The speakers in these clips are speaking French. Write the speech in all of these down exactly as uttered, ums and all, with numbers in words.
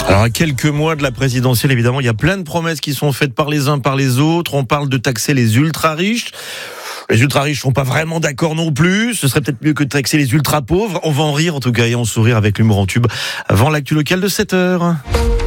Alors à quelques mois de la présidentielle, évidemment, il y a plein de promesses qui sont faites par les uns par les autres. On parle de taxer les ultra-riches. Les ultra-riches sont pas vraiment d'accord non plus. Ce serait peut-être mieux que de taxer les ultra-pauvres. On va en rire en tout cas et en sourire avec l'humour en tube avant l'actu locale de sept heures.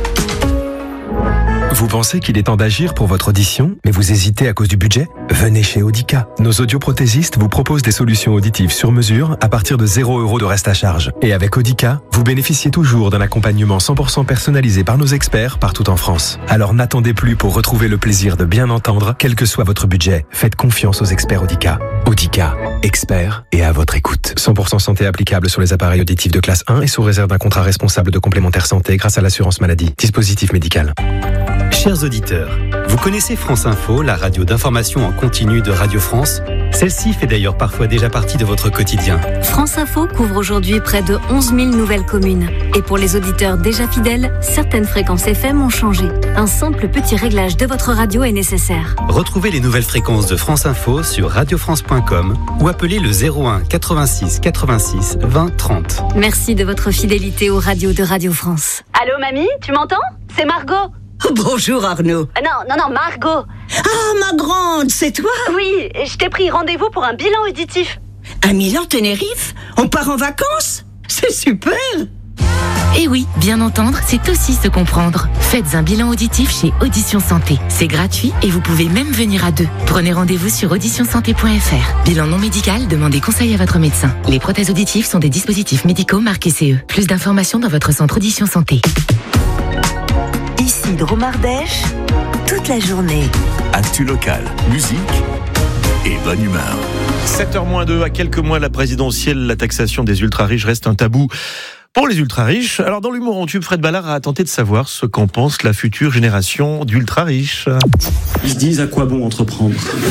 Vous pensez qu'il est temps d'agir pour votre audition, mais vous hésitez à cause du budget ? Venez chez Audica. Nos audioprothésistes vous proposent des solutions auditives sur mesure à partir de zéro euros de reste à charge. Et avec Audica, vous bénéficiez toujours d'un accompagnement cent pour cent personnalisé par nos experts partout en France. Alors n'attendez plus pour retrouver le plaisir de bien entendre, quel que soit votre budget. Faites confiance aux experts Audica. Audica, experts et à votre écoute. cent pour cent santé applicable sur les appareils auditifs de classe un et sous réserve d'un contrat responsable de complémentaire santé grâce à l'assurance maladie. Dispositif médical. Chers auditeurs, vous connaissez France Info, la radio d'information en continu de Radio France ? Celle-ci fait d'ailleurs parfois déjà partie de votre quotidien. France Info couvre aujourd'hui près de onze mille nouvelles communes. Et pour les auditeurs déjà fidèles, certaines fréquences F M ont changé. Un simple petit réglage de votre radio est nécessaire. Retrouvez les nouvelles fréquences de France Info sur radio france point com ou appelez le zéro un quatre-vingt-six quatre-vingt-six vingt trente. Merci de votre fidélité aux radios de Radio France. Allô mamie, tu m'entends ? C'est Margot. Bonjour Arnaud. Euh, non, non, non, Margot. Ah, ma grande, c'est toi ? Oui, je t'ai pris rendez-vous pour un bilan auditif. À Milan Tenerife ? On part en vacances ? C'est super ! Et oui, bien entendre, c'est aussi se comprendre. Faites un bilan auditif chez Audition Santé. C'est gratuit et vous pouvez même venir à deux. Prenez rendez-vous sur audition santé point f r. Bilan non médical, demandez conseil à votre médecin. Les prothèses auditives sont des dispositifs médicaux marqués C E. Plus d'informations dans votre centre Audition Santé. Ici Dromardèche, toute la journée. Actu locale, musique et bonne humeur. sept heures moins deux, à quelques mois de la présidentielle, la taxation des ultra-riches reste un tabou pour les ultra-riches. Alors dans l'humour en tube, Fred Ballard a tenté de savoir ce qu'en pense la future génération d'ultra-riches. Ils se disent à quoi bon entreprendre.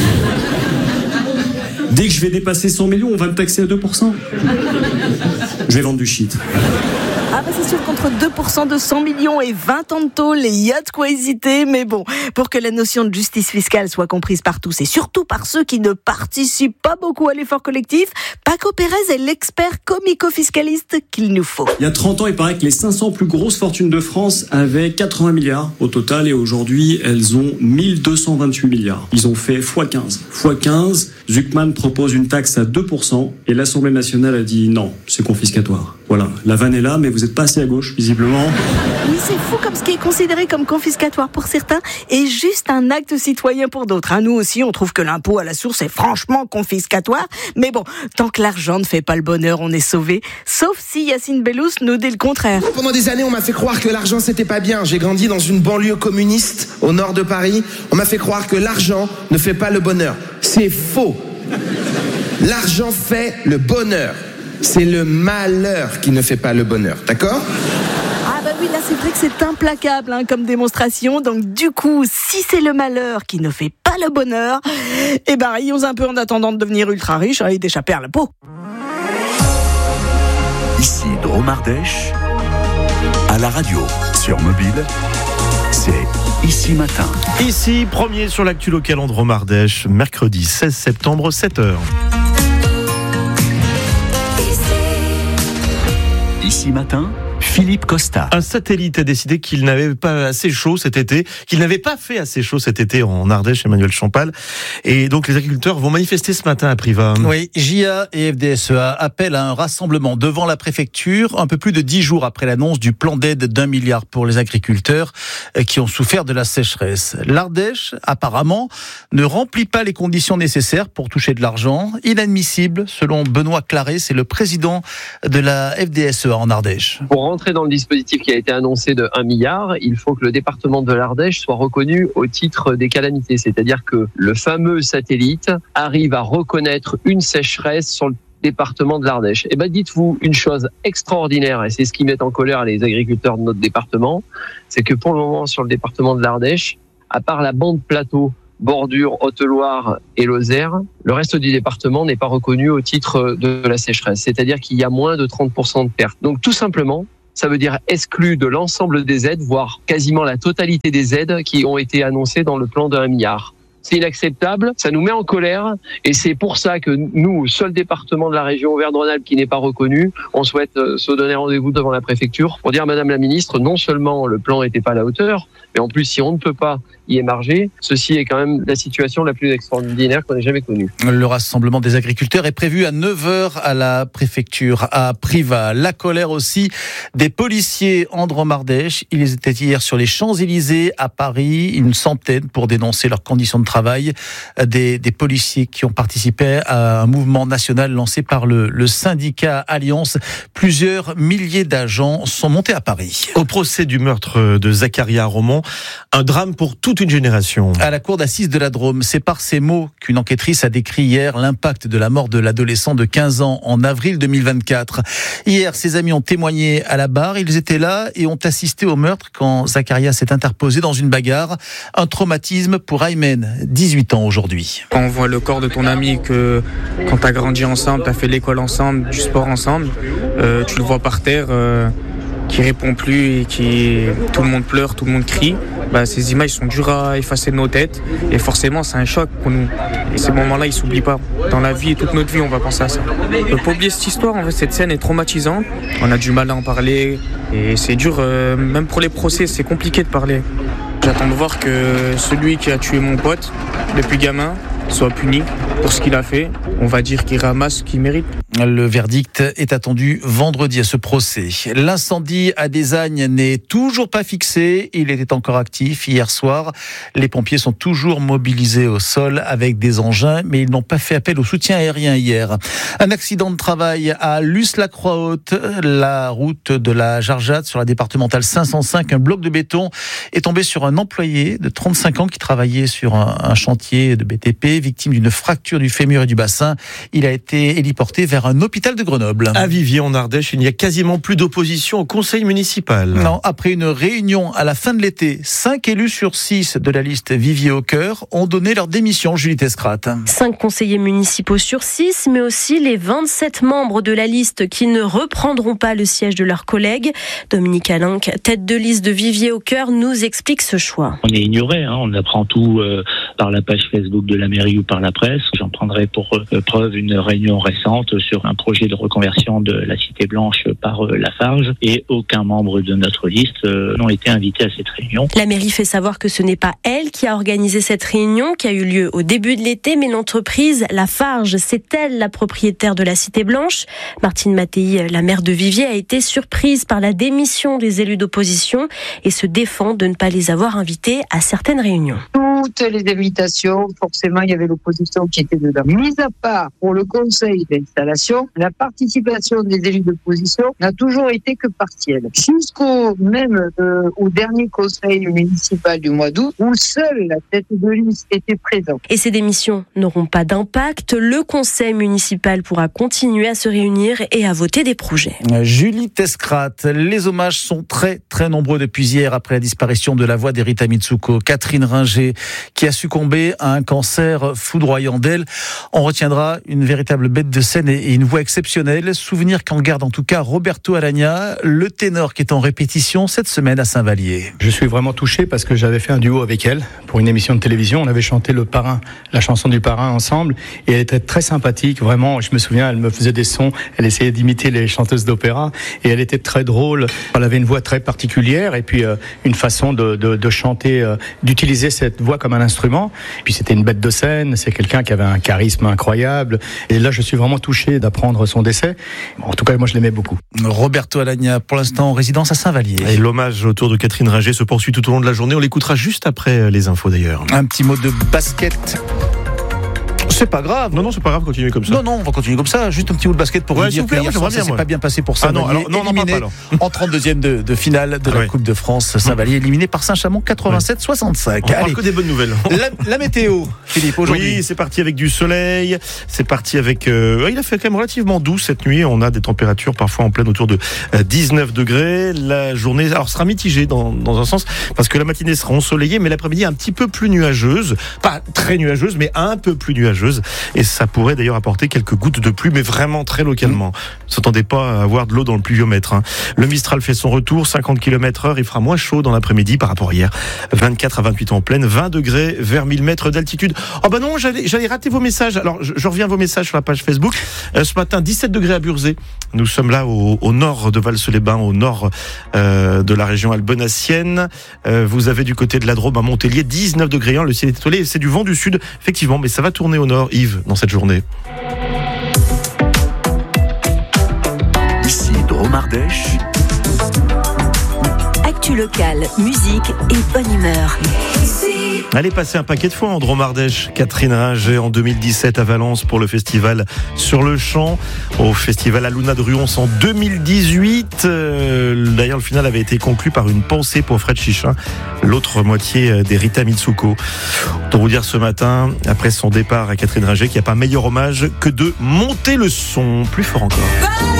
Dès que je vais dépasser cent millions, on va me taxer à deux pour cent. Je vais vendre du shit. Ah bah c'est sûr qu'entre deux pour cent de cent millions et vingt ans de tôle, il y a de quoi hésiter, mais bon, pour que la notion de justice fiscale soit comprise par tous et surtout par ceux qui ne participent pas beaucoup à l'effort collectif, Paco Pérez est l'expert comico-fiscaliste qu'il nous faut. Il y a trente ans, il paraît que les cinq cents plus grosses fortunes de France avaient quatre-vingts milliards au total et aujourd'hui, elles ont mille deux cent vingt-huit milliards. Ils ont fait fois quinze. fois quinze, Zuckman propose une taxe à deux pour cent et l'Assemblée nationale a dit non, c'est confiscatoire. Voilà, la vanne est là, mais vous n'êtes pas assez à gauche, visiblement. Oui, c'est fou comme ce qui est considéré comme confiscatoire pour certains est juste un acte citoyen pour d'autres. Hein, nous aussi, on trouve que l'impôt à la source est franchement confiscatoire. Mais bon, tant que l'argent ne fait pas le bonheur, on est sauvé. Sauf si Yacine Bellous nous dit le contraire. Pendant des années, on m'a fait croire que l'argent, c'était pas bien. J'ai grandi dans une banlieue communiste au nord de Paris. On m'a fait croire que l'argent ne fait pas le bonheur. C'est faux. L'argent fait le bonheur. C'est le malheur qui ne fait pas le bonheur, d'accord ? Ah bah oui, là c'est vrai que c'est implacable hein, comme démonstration. Donc du coup, si c'est le malheur qui ne fait pas le bonheur, eh ben rions un peu en attendant de devenir ultra riche hein, et d'échapper à l'impôt. Ici Dromardèche, à la radio, sur mobile, c'est Ici Matin. Ici, premier sur l'actu local en Dromardèche, mercredi seize septembre, sept heures. Ici Matin, Philippe Costa. Un satellite a décidé qu'il n'avait pas assez chaud cet été, qu'il n'avait pas fait assez chaud cet été en Ardèche, Emmanuel Champal. Et donc les agriculteurs vont manifester ce matin à Privas. Oui, J A et F D S E A appellent à un rassemblement devant la préfecture, un peu plus de dix jours après l'annonce du plan d'aide d'un milliard pour les agriculteurs qui ont souffert de la sécheresse. L'Ardèche, apparemment, ne remplit pas les conditions nécessaires pour toucher de l'argent. Inadmissible, selon Benoît Claret, c'est le président de la F D S E A en Ardèche. Pour rentrer dans le dispositif qui a été annoncé de un milliard, il faut que le département de l'Ardèche soit reconnu au titre des calamités. C'est-à-dire que le fameux satellite arrive à reconnaître une sécheresse sur le département de l'Ardèche. Eh ben, dites-vous une chose extraordinaire, et c'est ce qui met en colère les agriculteurs de notre département, c'est que pour le moment, sur le département de l'Ardèche, à part la bande plateau, Bordure, Haute-Loire et Lozère, le reste du département n'est pas reconnu au titre de la sécheresse. C'est-à-dire qu'il y a moins de trente pour cent de pertes. Donc tout simplement, ça veut dire exclu de l'ensemble des aides, voire quasiment la totalité des aides qui ont été annoncées dans le plan de un milliard. C'est inacceptable, ça nous met en colère et c'est pour ça que nous, seul département de la région Auvergne-Rhône-Alpes qui n'est pas reconnu, on souhaite se donner rendez-vous devant la préfecture pour dire à Madame la Ministre, non seulement le plan n'était pas à la hauteur, mais en plus si on ne peut pas y émarger, ceci est quand même la situation la plus extraordinaire qu'on ait jamais connue. Le rassemblement des agriculteurs est prévu à neuf heures à la préfecture à Privas. La colère aussi des policiers en Drôme-Ardèche. Ils étaient hier sur les Champs-Élysées à Paris, une centaine pour dénoncer leurs conditions de travail. Des, des policiers qui ont participé à un mouvement national lancé par le, le syndicat Alliance. Plusieurs milliers d'agents sont montés à Paris. Au procès du meurtre de Zacharia Romand, un drame pour toute une génération. À la cour d'assises de la Drôme, c'est par ces mots qu'une enquêtrice a décrit hier l'impact de la mort de l'adolescent de quinze ans en avril deux mille vingt-quatre. Hier, ses amis ont témoigné à la barre. Ils étaient là et ont assisté au meurtre quand Zacharia s'est interposé dans une bagarre. Un traumatisme pour Aymen, dix-huit ans aujourd'hui. Quand on voit le corps de ton ami, que quand t'as grandi ensemble, t'as fait l'école ensemble, du sport ensemble, euh, tu le vois par terre, euh, qui répond plus et qui tout le monde pleure, tout le monde crie. Bah, ces images sont dures à effacer de nos têtes et forcément c'est un choc pour nous. Et ces moments-là, ils s'oublient pas. Dans la vie, toute notre vie, on va penser à ça. On peut pas oublier cette histoire. En fait, cette scène est traumatisante. On a du mal à en parler et c'est dur. Euh, même pour les procès, c'est compliqué de parler. J'attends de voir que celui qui a tué mon pote depuis gamin soit puni pour ce qu'il a fait. On va dire qu'il ramasse ce qu'il mérite. Le verdict est attendu vendredi à ce procès. L'incendie à Desagnes n'est toujours pas fixé. Il était encore actif hier soir. Les pompiers sont toujours mobilisés au sol avec des engins, mais ils n'ont pas fait appel au soutien aérien hier. Un accident de travail à Luce-la-Croix-Haute, la route de la Jarjade sur la départementale cinq cent cinq. Un bloc de béton est tombé sur un employé de trente-cinq ans qui travaillait sur un, un chantier de B T P, victime d'une fracture du fémur et du bassin. Il a été héliporté vers un hôpital de Grenoble. À Viviers, en Ardèche, il n'y a quasiment plus d'opposition au conseil municipal. Non, après une réunion à la fin de l'été, cinq élus sur six de la liste Viviers au cœur ont donné leur démission. Julie Tescrate. Cinq conseillers municipaux sur six, mais aussi les vingt-sept membres de la liste qui ne reprendront pas le siège de leurs collègues. Dominique Alinck, tête de liste de Viviers au cœur, nous explique ce choix. On est ignoré, hein, on apprend tout euh, par la page Facebook de la mairie ou par la presse. J'en prendrai pour euh, preuve une réunion récente sur un projet de reconversion de la Cité Blanche par euh, Lafarge et aucun membre de notre liste euh, n'ont été invités à cette réunion. La mairie fait savoir que ce n'est pas elle qui a organisé cette réunion qui a eu lieu au début de l'été, mais l'entreprise Lafarge, c'est elle la propriétaire de la Cité Blanche. Martine Mattei, la maire de Viviers, a été surprise par la démission des élus d'opposition et se défend de ne pas les avoir invités à certaines réunions. Toutes les invitations, forcément, il y avait l'opposition qui était dedans. Mis à part pour le conseil d'installation, la participation des élus d'opposition n'a toujours été que partielle. Jusqu'au même euh, au dernier conseil municipal du mois d'août, où seule la tête de liste était présente. Et ces démissions n'auront pas d'impact. Le conseil municipal pourra continuer à se réunir et à voter des projets. Julie Tescrate, les hommages sont très très nombreux depuis hier après la disparition de la voix d'Erita Mitsuko. Catherine Ringer, qui a succombé à un cancer foudroyant d'elle. On retiendra une véritable bête de scène et une voix exceptionnelle. Souvenir qu'en garde en tout cas Roberto Alagna, le ténor qui est en répétition cette semaine à Saint-Vallier. Je suis vraiment touché parce que j'avais fait un duo avec elle pour une émission de télévision. On avait chanté le parrain, la chanson du parrain ensemble et elle était très sympathique. Vraiment, je me souviens, elle me faisait des sons, elle essayait d'imiter les chanteuses d'opéra et elle était très drôle. Elle avait une voix très particulière et puis euh, une façon de, de, de chanter, euh, d'utiliser cette voix comme un instrument. Et puis c'était une bête de scène, c'est quelqu'un qui avait un charisme incroyable. Et là, je suis vraiment touché d'apprendre son décès. En tout cas, moi, je l'aimais beaucoup. Roberto Alagna, pour l'instant en résidence à Saint-Vallier. Et l'hommage autour de Catherine Ringer se poursuit tout au long de la journée. On l'écoutera juste après les infos d'ailleurs. Un petit mot de basket. C'est pas grave. Non, non, c'est pas grave, continuez comme ça. Non, non, on va continuer comme ça. Juste un petit mot de basket pour ouais, vous dire que hier soir, ça s'est pas bien passé pour Saint-Vallier. Ah non, alors, non, éliminé non, pas, en trente-deuxième de, de finale de ah la ouais. Coupe de France. Saint-Vallier éliminé par Saint-Chamond quatre-vingt-sept soixante-cinq. On parle que des bonnes nouvelles. La, la météo, Philippe, aujourd'hui. Oui, c'est parti avec du soleil. C'est parti avec... Euh, il a fait quand même relativement doux cette nuit. On a des températures parfois en pleine autour de dix-neuf degrés. La journée alors sera mitigée dans, dans un sens parce que la matinée sera ensoleillée, mais l'après-midi un petit peu plus nuageuse. Pas très nuageuse, mais un peu plus nuageuse. nuageuse et ça pourrait d'ailleurs apporter quelques gouttes de pluie, mais vraiment très localement. Ne s'attendez pas à avoir de l'eau dans le pluviomètre. Hein. Le Mistral fait son retour, cinquante kilomètres heure, il fera moins chaud dans l'après-midi par rapport à hier. vingt-quatre à vingt-huit en pleine, vingt degrés vers mille mètres d'altitude. Oh bah non, j'allais, j'allais rater vos messages. Alors je, je reviens à vos messages sur la page Facebook. Euh, ce matin, dix-sept degrés à Burzet. Nous sommes là au, au nord de Vals-les-Bains, au nord euh, de la région albonacienne. Euh, vous avez du côté de la Drôme à Montpellier, dix-neuf degrés, hein, le ciel est étoilé, c'est du vent du sud, effectivement, mais ça va tourner au nord, Yves, dans cette journée. Ici, Drôme Ardèche. Actu locale, musique et bonne humeur. Elle est passée un paquet de fois en Drôme Ardèche. Catherine Ringer en deux mille dix-sept à Valence pour le festival Sur le Champ. Au festival Aluna de Ruons en deux mille dix-huit. Euh, d'ailleurs, le final avait été conclu par une pensée pour Fred Chichin, l'autre moitié des Rita Mitsuko. Pour vous dire ce matin, après son départ à Catherine Ringer, qu'il n'y a pas meilleur hommage que de monter le son plus fort encore.